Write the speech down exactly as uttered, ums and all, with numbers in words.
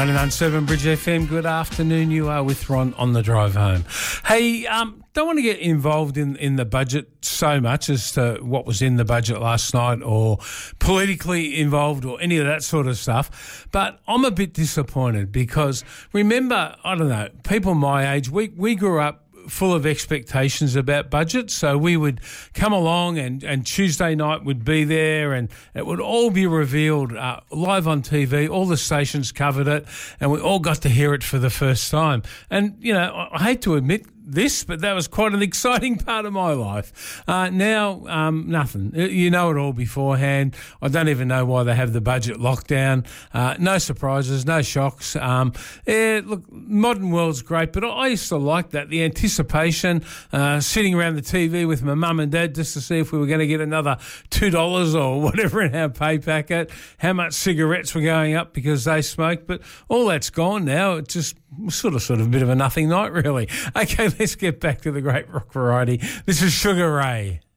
ninety-nine point seven Bridge F M, good afternoon. You are with Ron on the drive home. Hey, um, don't want to get involved in, in the budget so much as to what was in the budget last night or politically involved or any of that sort of stuff, but I'm a bit disappointed because remember, I don't know, people my age, we, we grew up full of expectations about budget. So we would come along and, and Tuesday night would be there and it would all be revealed uh, live on T V. All the stations covered it and we all got to hear it for the first time. And, you know, I, I hate to admit this, but that was quite an exciting part of my life. Uh, now, um, nothing. You know it all beforehand. I don't even know why they have the budget lockdown. Uh, no surprises, no shocks. Um, yeah, look, modern world's great, but I used to like that, the anticipation, uh, sitting around the T V with my mum and dad just to see if we were going to get another two dollars or whatever in our pay packet, how much cigarettes were going up because they smoked, but all that's gone now. It just sort of, sort of a bit of a nothing night, really. Okay, let's get back to the great rock variety. This is Sugar Ray.